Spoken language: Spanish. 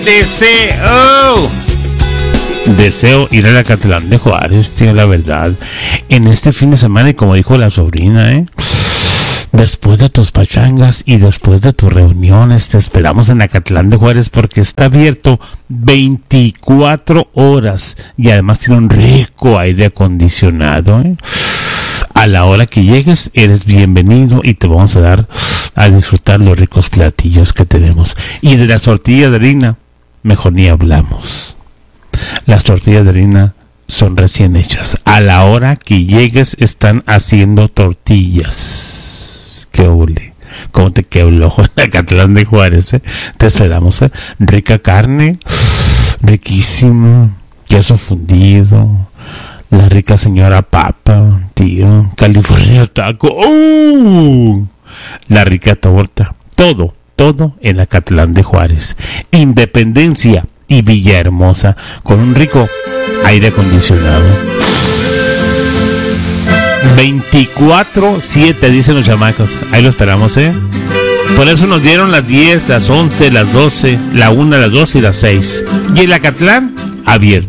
Deseo ir a la Acatlán de Juárez, tío, la verdad. En este fin de semana, y como dijo la sobrina, después de tus pachangas y después de tus reuniones, te esperamos en Acatlán de Juárez porque está abierto 24 horas y además tiene un rico aire acondicionado. A la hora que llegues, eres bienvenido y te vamos a dar a disfrutar los ricos platillos que tenemos. Y de las tortillas de harina, mejor ni hablamos. Las tortillas de harina son recién hechas. A la hora que llegues están haciendo tortillas. ¡Qué ole! ¿Cómo te quedó el ojo en Acatlán de Juárez? Te esperamos. Rica carne, riquísimo, queso fundido, la rica señora papa, tío, California taco, la rica torta, todo en Acatlán de Juárez. Independencia y Villahermosa, con un rico aire acondicionado. 24/7, dicen los chamacos. Ahí lo esperamos, Por eso nos dieron las 10, las 11, las 12, la 1, las 2 y las 6. Y el Acatlán abierto.